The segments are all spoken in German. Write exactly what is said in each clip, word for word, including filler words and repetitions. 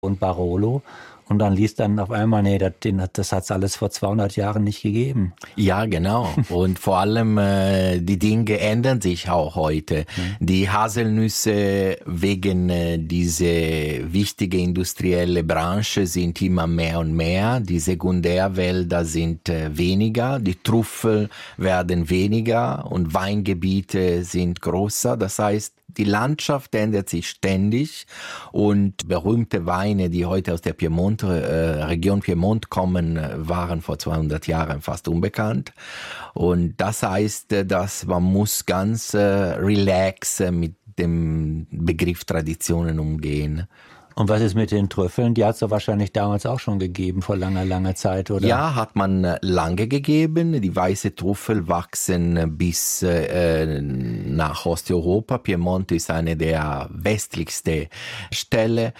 und Barolo. Und dann liest dann auf einmal, nee, das, das hat es alles vor zweihundert Jahren nicht gegeben. Ja, genau. Und vor allem, äh, die Dinge ändern sich auch heute. Mhm. Die Haselnüsse wegen äh, diese wichtige industrielle Branche sind immer mehr und mehr. Die Sekundärwälder sind äh, weniger. Die Trüffel werden weniger und Weingebiete sind größer. Das heißt, die Landschaft ändert sich ständig und berühmte Weine, die heute aus der Piemont, äh, Region Piemont kommen, waren vor zweihundert Jahren fast unbekannt. Und das heißt, dass man muss ganz äh, relax mit dem Begriff Traditionen umgehen. Und was ist mit den Trüffeln? Die hat es doch wahrscheinlich damals auch schon gegeben, vor langer, langer Zeit, oder? Ja, hat man lange gegeben. Die weiße Trüffel wachsen bis äh, nach Osteuropa. Piemont ist eine der westlichsten Stellen.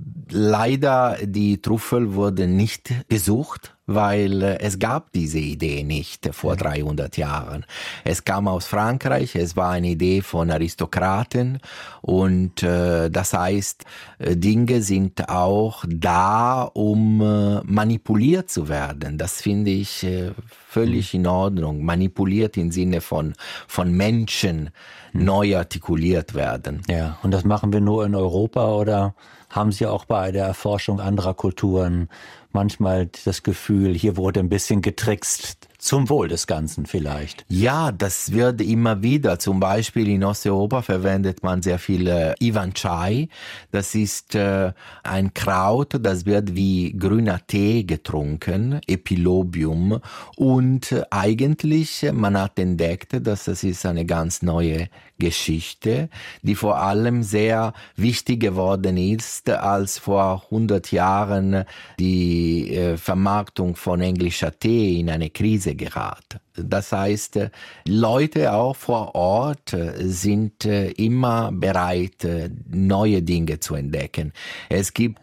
Leider, die Trüffel wurden nicht gesucht, weil es gab diese Idee nicht vor dreihundert Jahren. Es kam aus Frankreich, es war eine Idee von Aristokraten und äh, das heißt, Dinge sind auch da, um äh, manipuliert zu werden. Das finde ich äh, völlig in Ordnung. Manipuliert im Sinne von, von Menschen neu artikuliert werden. Ja, und das machen wir nur in Europa oder haben Sie auch bei der Erforschung anderer Kulturen manchmal das Gefühl, hier wurde ein bisschen getrickst, zum Wohl des Ganzen vielleicht? Ja, das wird immer wieder. Zum Beispiel in Osteuropa verwendet man sehr viel äh, Iwan Chai. Das ist äh, ein Kraut, das wird wie grüner Tee getrunken, Epilobium. Und äh, eigentlich, man hat entdeckt, dass das ist eine ganz neue Geschichte, die vor allem sehr wichtig geworden ist, als vor hundert Jahren die äh, Vermarktung von englischer Tee in eine Krise geraten. Das heißt, Leute auch vor Ort sind immer bereit, neue Dinge zu entdecken. Es gibt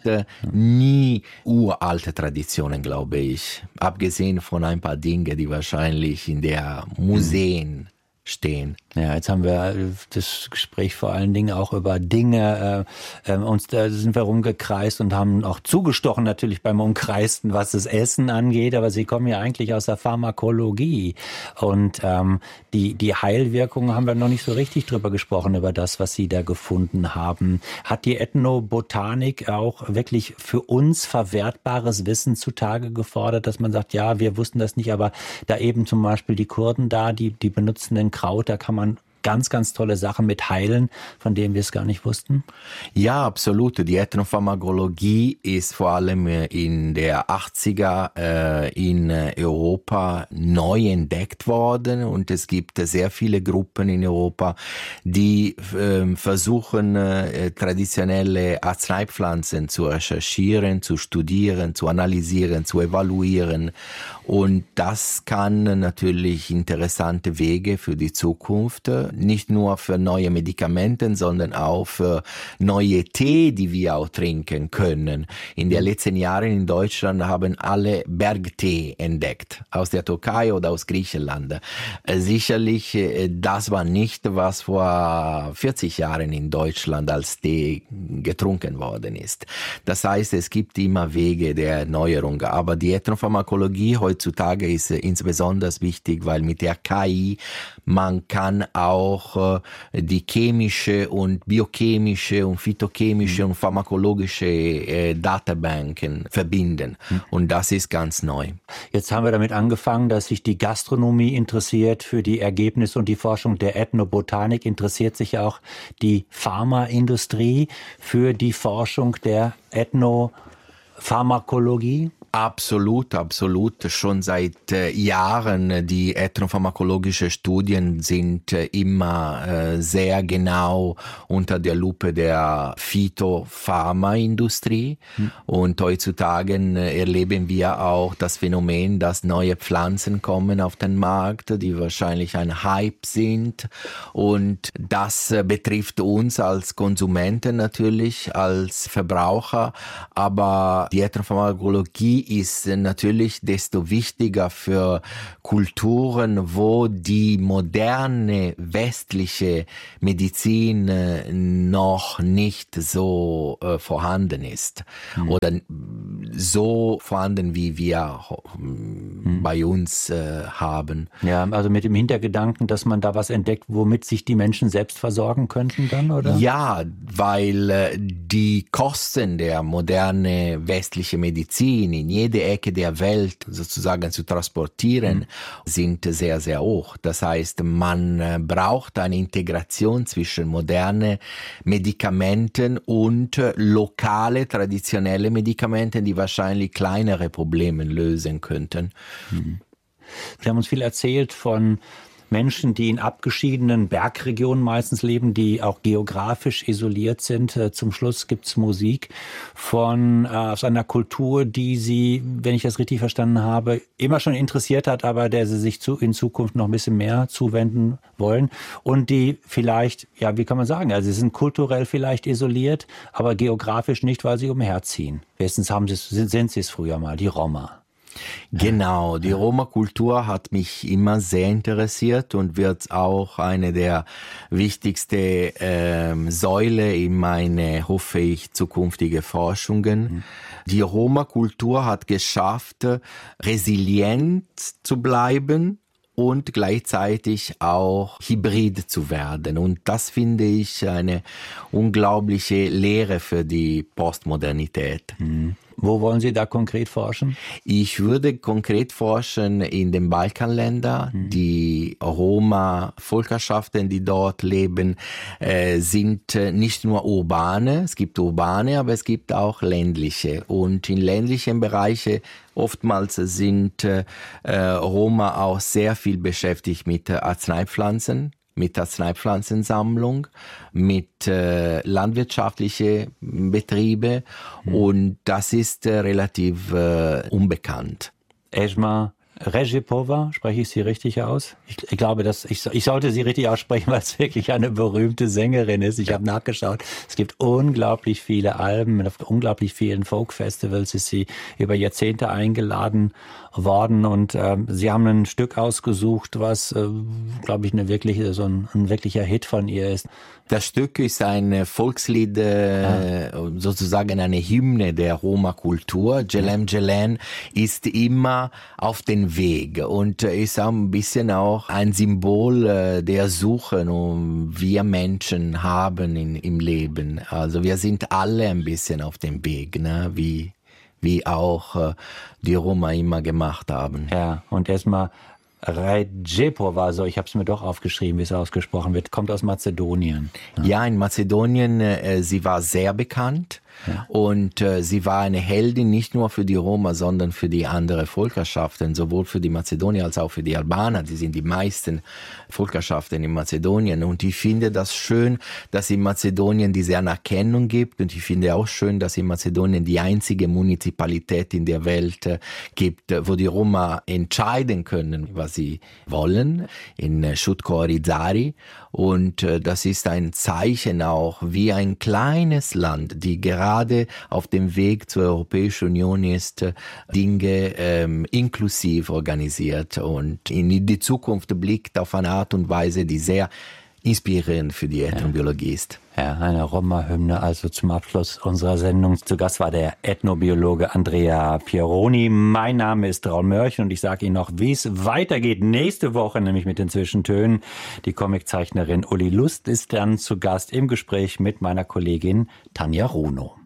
nie uralte Traditionen, glaube ich, abgesehen von ein paar Dingen, die wahrscheinlich in der Museen stehen. Ja, jetzt haben wir das Gespräch vor allen Dingen auch über Dinge, äh, äh, uns da sind wir rumgekreist und haben auch zugestochen natürlich beim Umkreisten, was das Essen angeht, aber Sie kommen ja eigentlich aus der Pharmakologie und ähm, die, die Heilwirkungen haben wir noch nicht so richtig drüber gesprochen, über das, was Sie da gefunden haben. Hat die Ethnobotanik auch wirklich für uns verwertbares Wissen zutage gefordert, dass man sagt, ja, wir wussten das nicht, aber da eben zum Beispiel die Kurden da, die, die benutzen den Kraut, da kann man ganz, ganz tolle Sachen mit heilen, von denen wir es gar nicht wussten? Ja, absolut. Die Ethnopharmakologie ist vor allem in der achtziger äh, in Europa neu entdeckt worden und es gibt sehr viele Gruppen in Europa, die äh, versuchen, äh, traditionelle Arzneipflanzen zu recherchieren, zu studieren, zu analysieren, zu evaluieren. Und das kann natürlich interessante Wege für die Zukunft, nicht nur für neue Medikamente, sondern auch für neue Tee, die wir auch trinken können. In den letzten Jahren in Deutschland haben alle Bergtee entdeckt, aus der Türkei oder aus Griechenland. Sicherlich, das war nicht, was vor vierzig Jahren in Deutschland als Tee getrunken worden ist. Das heißt, es gibt immer Wege der Erneuerung, aber die Ethnopharmakologie heutzutage ist insbesondere wichtig, weil mit der K I man kann auch äh, die chemische und biochemische und phytochemische mhm. und pharmakologische äh, Datenbanken verbinden. Mhm. Und das ist ganz neu. Jetzt haben wir damit angefangen, dass sich die Gastronomie interessiert für die Ergebnisse und die Forschung der Ethnobotanik. Interessiert sich auch die Pharmaindustrie für die Forschung der Ethnopharmakologie? Absolut, absolut. Schon seit äh, Jahren die ethnopharmakologischen Studien sind äh, immer äh, sehr genau unter der Lupe der Phytopharmaindustrie. Hm. Und heutzutage äh, erleben wir auch das Phänomen, dass neue Pflanzen kommen auf den Markt, die wahrscheinlich ein Hype sind. Und das äh, betrifft uns als Konsumenten natürlich, als Verbraucher. Aber die Ethnopharmakologie ist natürlich desto wichtiger für Kulturen, wo die moderne westliche Medizin noch nicht so äh, vorhanden ist mhm. oder so vorhanden, wie wir mhm. bei uns äh, haben. Ja, also mit dem Hintergedanken, dass man da was entdeckt, womit sich die Menschen selbst versorgen könnten dann, oder? Ja, weil äh, die Kosten der modernen westlichen Medizin in jede Ecke der Welt sozusagen zu transportieren, mhm. sind sehr, sehr hoch. Das heißt, man äh, braucht eine Integration zwischen modernen Medikamenten und äh, lokale, traditionelle Medikamenten, die wahrscheinlich kleinere Probleme lösen könnten. Mhm. Sie haben uns viel erzählt von Menschen, die in abgeschiedenen Bergregionen meistens leben, die auch geografisch isoliert sind. Zum Schluss gibt's Musik von äh, aus einer Kultur, die Sie, wenn ich das richtig verstanden habe, immer schon interessiert hat, aber der Sie sich zu, in Zukunft noch ein bisschen mehr zuwenden wollen. Und die vielleicht, ja, wie kann man sagen, also sie sind kulturell vielleicht isoliert, aber geografisch nicht, weil sie umherziehen. Wenigstens haben sie, sind, sind sie es früher mal, die Roma. Genau, die Roma-Kultur hat mich immer sehr interessiert und wird auch eine der wichtigsten ähm, Säule in meine, hoffe ich, zukünftige Forschungen. Mhm. Die Roma-Kultur hat geschafft, resilient zu bleiben und gleichzeitig auch hybrid zu werden. Und das finde ich eine unglaubliche Lehre für die Postmodernität. Mhm. Wo wollen Sie da konkret forschen? Ich würde konkret forschen in den Balkanländern. Mhm. Die Roma-Völkerschaften, die dort leben, äh, sind nicht nur urbane. Es gibt urbane, aber es gibt auch ländliche. Und in ländlichen Bereichen oftmals sind äh, Roma auch sehr viel beschäftigt mit Arzneipflanzen, mit Arzneipflanzensammlung, mit äh, landwirtschaftlichen Betrieben mhm. und das ist äh, relativ äh, unbekannt. Esma Rejepova, spreche ich sie richtig aus? Ich, ich glaube, dass ich, ich sollte sie richtig aussprechen, weil es wirklich eine berühmte Sängerin ist. Ich ja. habe nachgeschaut. Es gibt unglaublich viele Alben, auf unglaublich vielen Folk-Festivals ist sie über Jahrzehnte eingeladen worden und ähm, sie haben ein Stück ausgesucht, was, äh, glaube ich, eine wirkliche, so ein, ein wirklicher Hit von ihr ist. Das Stück ist ein Volkslied, äh, ja. sozusagen eine Hymne der Roma-Kultur. Jelen Jelen ist immer auf den Weg und ist auch ein bisschen auch ein Symbol äh, der Suche, um wir Menschen haben in, im Leben. Also wir sind alle ein bisschen auf dem Weg, ne? wie, wie auch äh, die Roma immer gemacht haben. Ja, und erstmal Rejepova, so ich habe es mir doch aufgeschrieben, wie es ausgesprochen wird, kommt aus Mazedonien. Ja, ja in Mazedonien, äh, sie war sehr bekannt. Ja. Und äh, sie war eine Heldin nicht nur für die Roma, sondern für die anderen Völkerschaften, sowohl für die Mazedonier als auch für die Albaner. Die sind die meisten Völkerschaften in Mazedonien. Und ich finde das schön, dass in Mazedonien diese Anerkennung gibt. Und ich finde auch schön, dass in Mazedonien die einzige Munizipalität in der Welt äh, gibt, wo die Roma entscheiden können, was sie wollen, in äh, Shutko-Orizari. Und äh, das ist ein Zeichen auch, wie ein kleines Land, die gerade auf dem Weg zur Europäischen Union ist, äh, Dinge ähm, inklusiv organisiert und in die Zukunft blickt auf eine Art und Weise, die sehr inspirierend für die Ethnobiologie ist. Ja, eine Roma-Hymne also zum Abschluss unserer Sendung. Zu Gast war der Ethnobiologe Andrea Pieroni. Mein Name ist Raul Mörchen und ich sage Ihnen noch, wie es weitergeht. Nächste Woche nämlich mit den Zwischentönen. Die Comiczeichnerin Uli Lust ist dann zu Gast im Gespräch mit meiner Kollegin Tanja Runo.